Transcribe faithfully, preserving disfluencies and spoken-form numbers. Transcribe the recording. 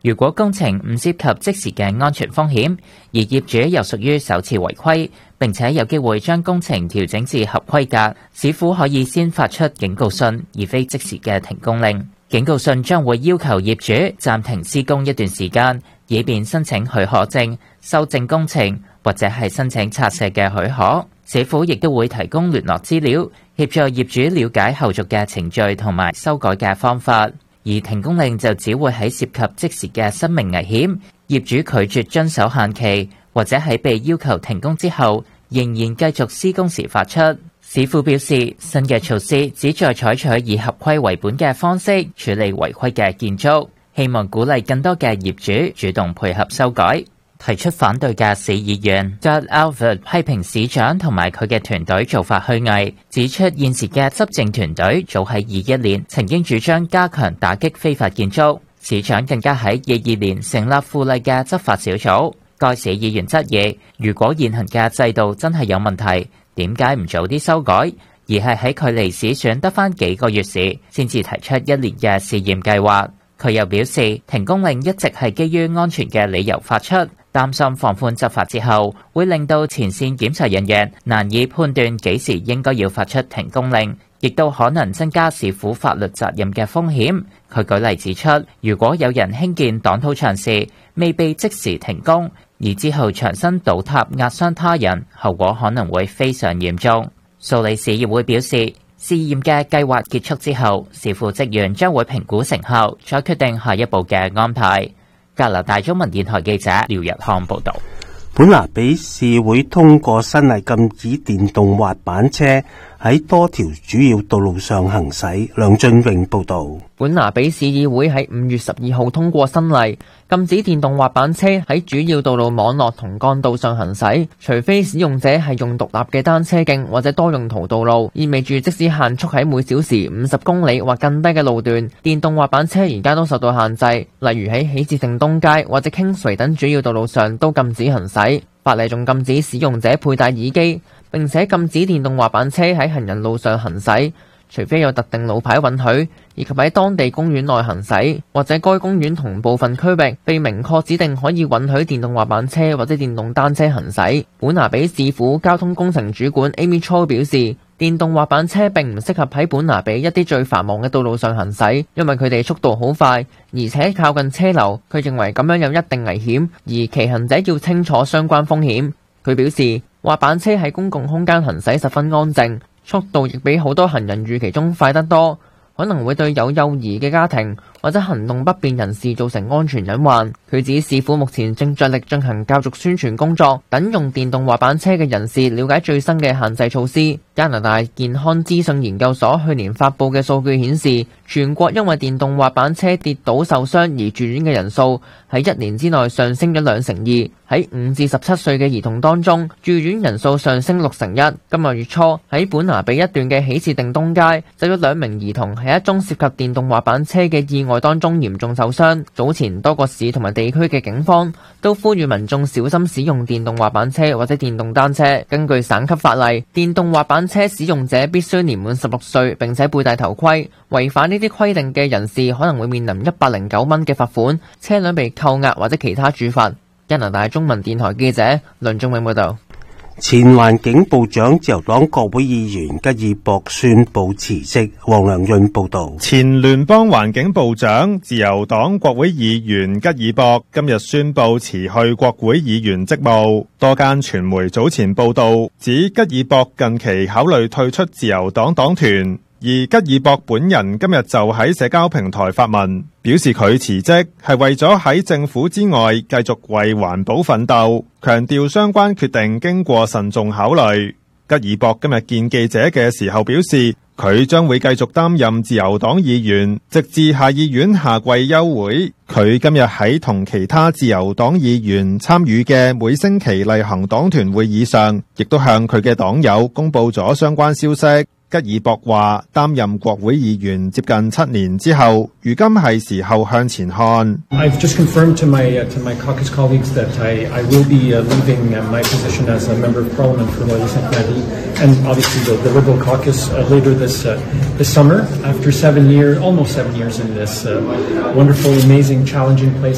如果工程唔涉及即時嘅安全風險，而業主又屬於首次違規，並且有機會將工程調整至合規格，市府可以先發出警告信，而非即時嘅停工令。警告信將會要求業主暫停施工一段時間，以便申請許可證、修正工程或者係申請拆卸嘅許可。市府亦都會提供聯絡資料，協助業主了解後續嘅程序同埋修改嘅方法。而停工令就只會喺涉及即時嘅生命危險、業主拒絕遵守限期或者喺被要求停工之後仍然繼續施工時發出。市府表示，新嘅措施旨在採取以合規為本嘅方式處理違規嘅建築，希望鼓勵更多嘅業主主動配合修改。提出反對嘅市議員 Doug Alford 批評市長同埋佢嘅團隊做法虛偽，指出現時嘅執政團隊早喺二一年曾經主張加強打擊非法建築，市長更加喺二二年成立附例嘅執法小組。該市議員質疑，如果現行嘅制度真係有問題，點解唔早啲修改，而係喺距離市選得返幾個月時先至提出一年嘅試驗計劃。佢又表示，停工令一直係基於安全嘅理由發出，擔心放寬執法之後會令到前線檢查人員難以判斷幾時應該要發出停工令，亦都可能增加市府法律責任嘅風險。佢舉例指出，如果有人興建擋土牆時未被即時停工，而之後牆身倒塌壓傷他人，後果可能會非常嚴重。蘇黎世議會表示，試驗嘅計劃結束之後，市府職員將會評估成效，再決定下一步嘅安排。加拿大中文電台記者廖日康報道。 本拿比市會通過新例禁止電動滑板車喺多條主要道路上行駛。梁俊榮報道。 本拿比市議會喺五月十二號通過新例，禁止電動滑板車喺主要道路網絡同幹道上行駛，除非使用者係用獨立嘅單車徑或者多用途道路，意味住即使限速喺每小時五十公里或更低嘅路段，電動滑板車而家都受到限制，例如喺喜事城東街或者 Kingsway 等主要道路上都禁止行駛。法例仲禁止使用者佩戴耳機，並且禁止電動滑板車喺行人路上行駛，除非有特定路牌允許，以及喺當地公園內行駛，或者該公園同部分區域被明確指定可以允許電動滑板車或者電動單車行駛。本拿比市府交通工程主管 Amy Cho 表示，電動滑板車並唔適合喺本拿比一啲最繁忙嘅道路上行駛，因為佢哋速度好快，而且靠近車流。佢認為咁樣有一定危險，而騎行者要清楚相關風險。佢表示，滑板車喺公共空間行駛十分安靜，速度亦比好多行人預期中快得多，可能會對有幼兒嘅家庭或者行動不便人士造成安全隱患。佢指市府目前正着力進行教育宣傳工作，等用電動滑板車嘅人士了解最新嘅限制措施。加拿大健康資訊研究所去年發布嘅數據顯示，全國因為電動滑板車跌倒受傷而住院嘅人數喺一年之內上升咗兩成二。喺五至十七歲嘅兒童當中，住院人數上升六成一。今個月初喺本拿比一段嘅喜事定東街，就有兩名兒童喺一宗涉及電動滑板車嘅意外當中嚴重受傷。早前多個市同埋地區嘅警方都呼籲民眾小心使用電動滑板車或者電動單車。根據省級法例，電動滑板車使用者必須年滿十六歲，並且佩戴頭盔。違反呢啲規定嘅人士可能會面臨一百零九蚊嘅罰款，車輛被扣押或者其他處罰。加拿大中文電台記者梁仲永報道。 前環境部長自由黨國會議員吉爾博宣布辭職。黃良潤報道。 前聯邦環境部長自由黨國會議員吉爾博今日宣布辭去國會議員職務。多間傳媒早前報道指吉爾博近期考慮退出自由黨黨團，而吉爾博本人今日就喺社交平台發文，表示佢辭職係為咗喺政府之外繼續為環保奮鬥，強調相關決定經過慎重考慮。吉爾博今日見記者嘅時候表示，佢將會繼續擔任自由黨議員，直至下議院夏季休會。佢今日喺同其他自由黨議員參與嘅每星期例行黨團會議上，亦都向佢嘅黨友公佈咗相關消息。吉爾博話擔任國會議員接近七年之後，如今係時候向前看。 I've just confirmed to my uh, to my caucus colleagues that I I will be uh, leaving uh, my position as a member of parliament for Loyal-Sainte-Marie and obviously the, the Liberal caucus uh, later this uh, this summer after seven years, almost seven years in this uh, wonderful, amazing, challenging place.